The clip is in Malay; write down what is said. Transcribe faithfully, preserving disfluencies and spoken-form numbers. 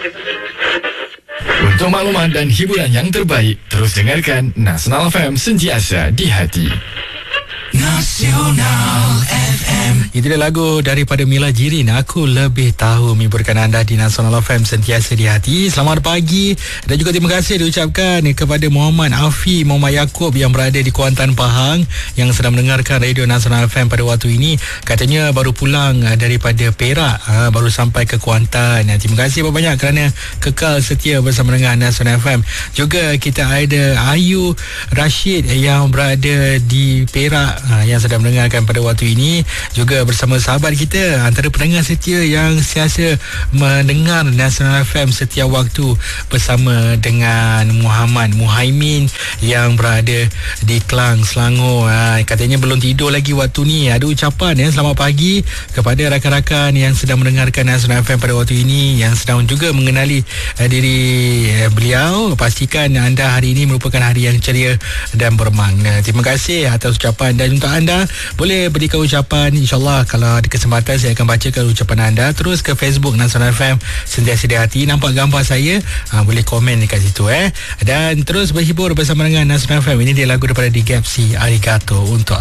Untuk maklumat dan hiburan yang terbaik, terus dengarkan Nasional F M, sentiasa di hati. Nasional F M. Itulah lagu daripada Mila Jirin, Aku Lebih Tahu, menghiburkan anda di Nasional F M, sentiasa di hati. Selamat pagi dan juga terima kasih diucapkan kepada Muhammad Afi Muhammad Yaakob yang berada di Kuantan, Pahang, yang sedang mendengarkan Radio Nasional F M pada waktu ini. Katanya baru pulang daripada Perak, ha, baru sampai ke Kuantan. Terima kasih banyak kerana kekal setia bersama dengan Nasional F M. Juga kita ada Ayu Rashid yang berada di Perak, Ha, yang sedang mendengarkan pada waktu ini, juga bersama sahabat kita antara pendengar setia yang sentiasa mendengar Nasional F M setiap waktu, bersama dengan Muhammad Muhaimin yang berada di Klang, Selangor. Ha, katanya belum tidur lagi waktu ni. Ada ucapan ya, selamat pagi kepada rakan-rakan yang sedang mendengarkan Nasional F M pada waktu ini, yang sedang juga mengenali uh, diri uh, beliau. Pastikan anda hari ini merupakan hari yang ceria dan bermakna. Terima kasih atas ucapan. Dan untuk anda boleh berikan ucapan, InsyaAllah kalau ada kesempatan saya akan bacakan ucapan anda. Terus ke Facebook Nasional F M, sentiasa di hati, nampak gambar saya, ha, boleh komen dekat situ eh. Dan terus berhibur bersama dengan Nasional F M. Ini dia lagu daripada D Gapsi, Arigato untuk